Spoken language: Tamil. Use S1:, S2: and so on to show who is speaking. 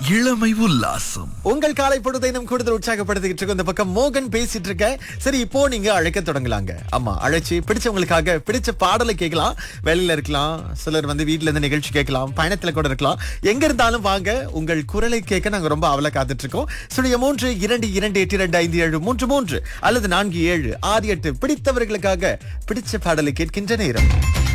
S1: இளமை உல்லாசம்.
S2: உங்கள் காலை பொழுதை நம் கூடுதல் உற்சாகப்படுத்திக்கிட்டு இருக்கோம். இந்த பக்கம் மோகன் பேசிட்டு இருக்க. சரி, இப்போ நீங்க அழைக்க தொடங்கலாங்க. ஆமா, அழைச்சி பிடிச்சவங்களுக்காக பிடிச்ச பாடலை கேட்கலாம். வேலையில இருக்கலாம், சிலர் வீட்டுல இருந்து நிகழ்ச்சி கேட்கலாம், பயணத்துல கூட இருக்கலாம். எங்க இருந்தாலும் வாங்க, உங்கள் குரலை கேட்க நாங்க ரொம்ப அவல காத்துட்டு இருக்கோம். 03 அல்லது 4768 பிடித்தவர்களுக்காக பிடிச்ச பாடலை கேட்கின்ற நேரம்.